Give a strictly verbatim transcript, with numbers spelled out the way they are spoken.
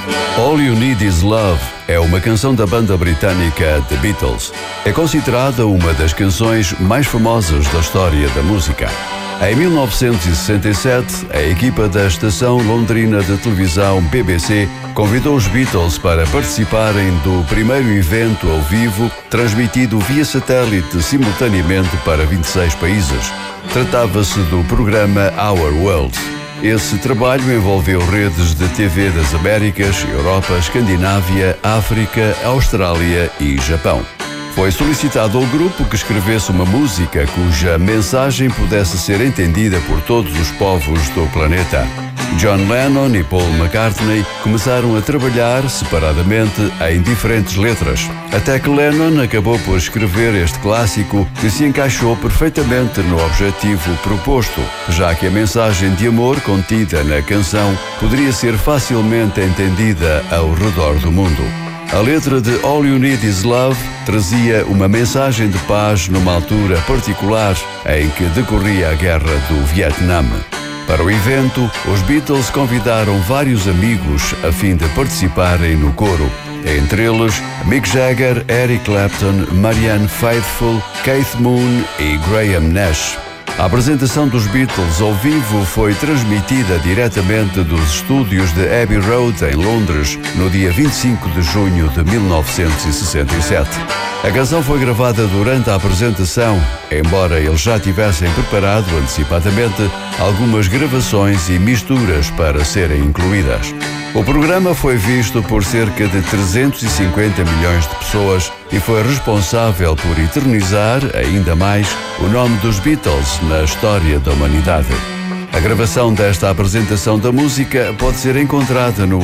All You Need Is Love é uma canção da banda britânica The Beatles. É considerada uma das canções mais famosas da história da música. Em mil novecentos e sessenta e sete, a equipa da estação londrina de televisão B B C convidou os Beatles para participarem do primeiro evento ao vivo, transmitido via satélite simultaneamente para vinte e seis países. Tratava-se do programa Our World. Esse trabalho envolveu redes de T V das Américas, Europa, Escandinávia, África, Austrália e Japão. Foi solicitado ao grupo que escrevesse uma música cuja mensagem pudesse ser entendida por todos os povos do planeta. John Lennon e Paul McCartney começaram a trabalhar separadamente em diferentes letras, até que Lennon acabou por escrever este clássico que se encaixou perfeitamente no objetivo proposto, já que a mensagem de amor contida na canção poderia ser facilmente entendida ao redor do mundo. A letra de All You Need Is Love trazia uma mensagem de paz numa altura particular em que decorria a guerra do Vietnã. Para o evento, os Beatles convidaram vários amigos a fim de participarem no coro. Entre eles, Mick Jagger, Eric Clapton, Marianne Faithfull, Keith Moon e Graham Nash. A apresentação dos Beatles ao vivo foi transmitida diretamente dos estúdios de Abbey Road, em Londres, no dia vinte e cinco de junho de mil novecentos e sessenta e sete. A canção foi gravada durante a apresentação, embora eles já tivessem preparado antecipadamente algumas gravações e misturas para serem incluídas. O programa foi visto por cerca de trezentos e cinquenta milhões de pessoas e foi responsável por eternizar ainda mais o nome dos Beatles na história da humanidade. A gravação desta apresentação da música pode ser encontrada no